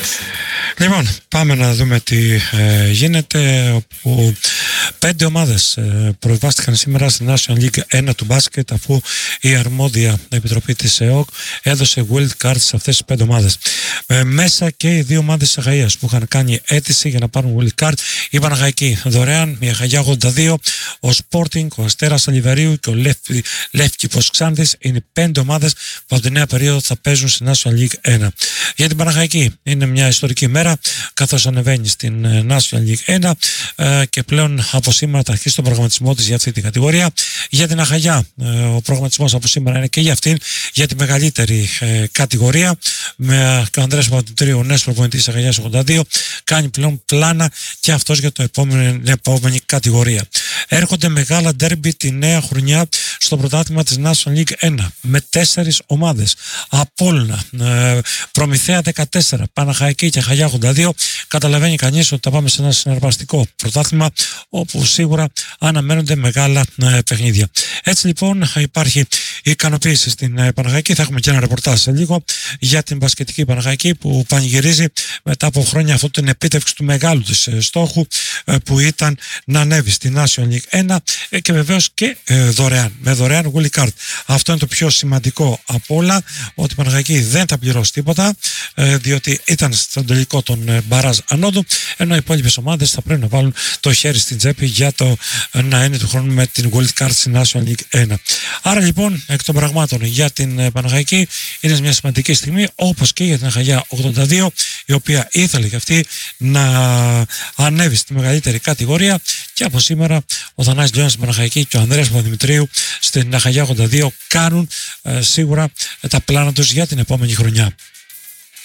Λοιπόν, πάμε να δούμε τι γίνεται, όπου 5 ομάδες προβάστηκαν σήμερα στη National League 1 του μπάσκετ, αφού η αρμόδια επιτροπή της ΕΟΚ έδωσε wild cards σε αυτές τις 5 ομάδες. Μέσα και οι 2 ομάδες της Αχαΐας που είχαν κάνει αίτηση για να πάρουν wild card. Η Παναχαϊκή δωρεάν, η Αχαγιά 82, ο Sporting, ο Αστέρας Αλιβερίου και ο Λεύκηπος Ξάνθης είναι οι 5 ομάδες που από τη νέα περίοδο θα παίζουν στη National League 1. Για την Παναχαϊκή είναι μια ιστορική μέρα, καθώς ανεβαίνει στην National League 1 και πλέον από σήμερα θα αρχίσει τον προγραμματισμό της για αυτή την κατηγορία. Για την Αχαγιά ο προγραμματισμός από σήμερα είναι και για αυτήν, για τη μεγαλύτερη κατηγορία, με ο Ανδρέας Παπαδημητρίου, ο νέος προπονητής της Αχαγιάς 82, κάνει πλέον πλάνα και αυτός για την επόμενη κατηγορία. Έρχονται μεγάλα ντέρμπι τη νέα χρονιά στο πρωτάθλημα της National League 1 με 4 ομάδες. Απόλλωνα, Προμηθέα 14, Παναχαϊκή και Αχαγιά 82. Καταλαβαίνει κανείς ότι θα πάμε σε ένα συναρπαστικό πρωτάθλημα, όπου σίγουρα αναμένονται μεγάλα παιχνίδια. Έτσι λοιπόν υπάρχει ικανοποίηση στην Παναχαϊκή. Θα έχουμε και ένα ρεπορτάζ σε λίγο για την μπασκετική Παναχαϊκή, που πανηγυρίζει μετά από χρόνια αυτή την επίτευξη του μεγάλου της στόχου, που ήταν να ανέβει στη National League 1 και βεβαίως και δωρεάν, με δωρεάν wild card. Αυτό είναι το πιο σημαντικό από όλα, ότι η Παναχαϊκή δεν θα πληρώσει τίποτα, διότι ήταν στον τελικό των μπαράζ ανώδου, ενώ οι υπόλοιπες ομάδες θα πρέπει να βάλουν το χέρι στην τσέπη για το να είναι του χρόνου με την wild card στη National League 1. Άρα λοιπόν, εκ των πραγμάτων για την Παναχαϊκή είναι μια σημαντική στιγμή, όπως και για την Αχαγιά 82, η οποία ήθελε και αυτή να ανέβει στη μεγαλύτερη κατηγορία, και από σήμερα ο Θανάσης Λιώνας στην Παναχαϊκή και ο Ανδρέας Παπαδημητρίου στην Αχαγιά 82 κάνουν σίγουρα τα πλάνα τους για την επόμενη χρονιά.